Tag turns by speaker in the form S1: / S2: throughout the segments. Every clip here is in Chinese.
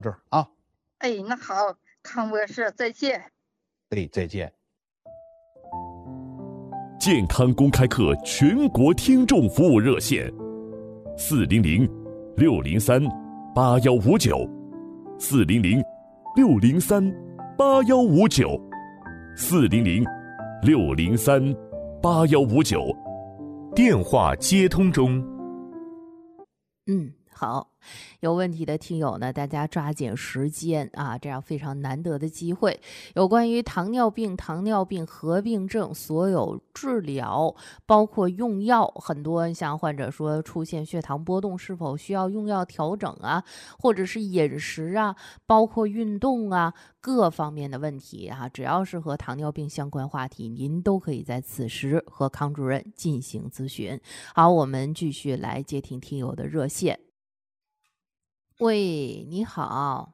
S1: 这儿啊。
S2: 哎，那好，康博士，再见。
S1: 对，再见。
S3: 健康公开课全国听众服务热线：400-603-8159，400-603-8159，
S4: 电话接通中。
S5: 好，有问题的听友呢，大家抓紧时间啊，这样非常难得的机会。有关于糖尿病合并症所有治疗，包括用药，很多像患者说出现血糖波动，是否需要用药调整啊，或者是饮食啊，包括运动啊，各方面的问题啊，只要是和糖尿病相关话题，您都可以在此时和康主任进行咨询。好，我们继续来接听听友的热线。喂，你好。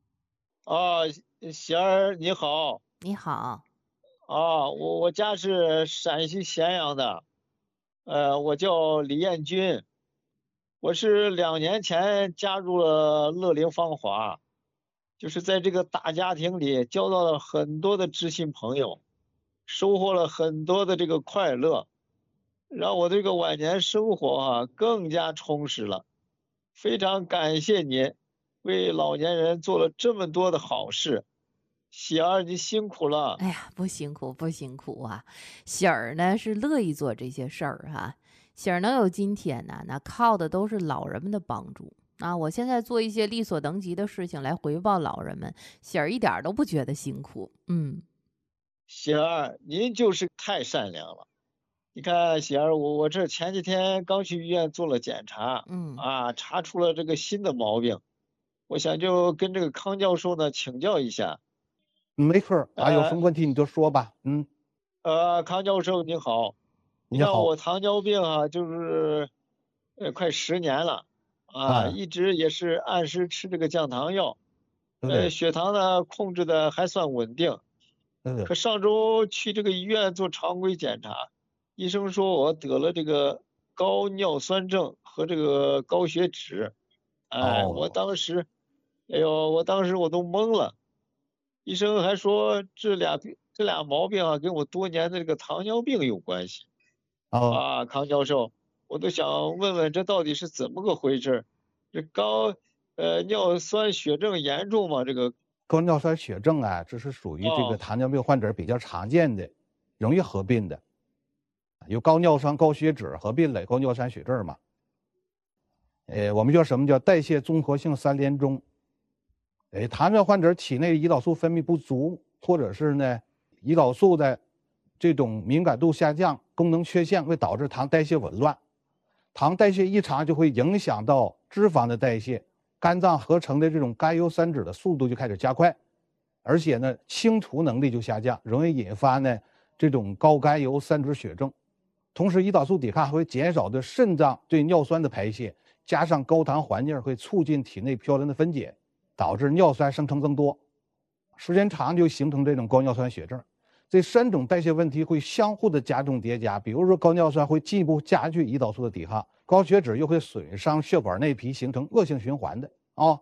S6: 喜儿你好。
S5: 你好。
S6: 我家是陕西咸阳的，我叫李彦军，我是2年前加入了乐龄芳华，就是在这个大家庭里交到了很多的知心朋友，收获了很多的这个快乐，让我这个晚年生活更加充实了。非常感谢您为老年人做了这么多的好事，喜儿你辛苦了。
S5: 哎呀，不辛苦啊，喜儿呢是乐意做这些事儿哈。喜儿能有今天呢，那靠的都是老人们的帮助啊。我现在做一些力所能及的事情来回报老人们，喜儿一点都不觉得辛苦。
S6: 喜儿您就是太善良了。你看喜儿，我这前几天刚去医院做了检查，查出了这个新的毛病，我想就跟这个康教授呢请教一下。
S1: 没事啊，有什么问题你就说吧。
S6: 康教授你好。
S1: 你好。
S6: 我糖尿病就是快10年了一直也是按时吃这个降糖药，血糖呢控制的还算稳定。可上周去这个医院做常规检查，医生说我得了这个高尿酸症和这个高血脂。我当时我都懵了。医生还说这俩毛病跟我多年的这个糖尿病有关系。康教授，我都想问问这到底是怎么个回事？这高尿酸血症严重吗？这个
S1: 高尿酸血症这是属于这个糖尿病患者比较常见的，容易合并的，有高尿酸、高血脂合并了高尿酸血症嘛。我们叫什么叫代谢综合性3联综。糖尿患者体内胰岛素分泌不足，或者是呢胰岛素的这种敏感度下降、功能缺陷，会导致糖代谢紊乱。糖代谢异常就会影响到脂肪的代谢，肝脏合成的这种甘油三酯的速度就开始加快，而且呢清除能力就下降，容易引发呢这种高甘油三酯血症。同时胰岛素抵抗还会减少对肾脏对尿酸的排泄，加上高糖环境会促进体内嘌呤的分解，导致尿酸生成增多，时间长就形成这种高尿酸血症。这3种代谢问题会相互的加重叠加，比如说高尿酸会进一步加剧胰岛素的抵抗，高血脂又会损伤血管内皮，形成恶性循环的。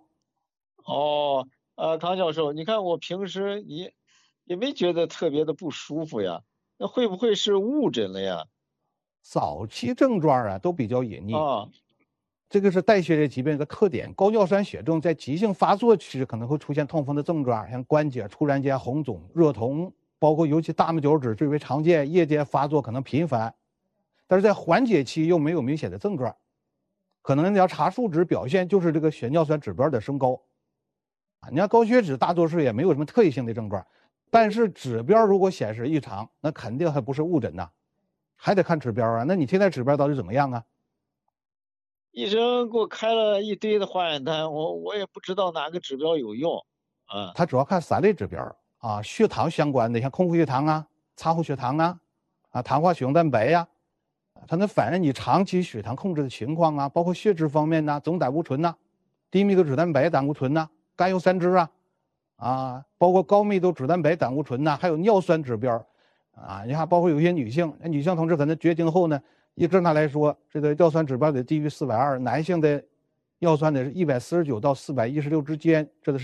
S6: 康教授，你看我平时也没觉得特别的不舒服呀，那会不会是误诊了呀？
S1: 早期症状都比较隐匿。这个是代谢类疾病的特点。高尿酸血症在急性发作时可能会出现痛风的症状，像关节突然间红肿、热痛，包括尤其大拇脚趾最为常见，夜间发作可能频繁，但是在缓解期又没有明显的症状，可能你要查数值表现就是这个血尿酸指标的升高。你看高血脂大多数也没有什么特异性的症状，但是指标如果显示异常，那肯定还不是误诊呐，还得看指标那你现在指标到底怎么样啊？
S6: 医生给我开了一堆的化验单，我也不知道哪个指标有用
S1: 他主要看3类指标血糖相关的，像空腹血糖餐后血糖糖化血红蛋白它能反映你长期血糖控制的情况包括血脂方面总胆固醇低密度脂蛋白胆固醇甘油三酯包括高密度脂蛋白胆固醇还有尿酸指标你看包括有些女性同志可能绝经后呢，以正常来说这个尿酸指标得低于420，男性的尿酸呢是149到416之间，这个是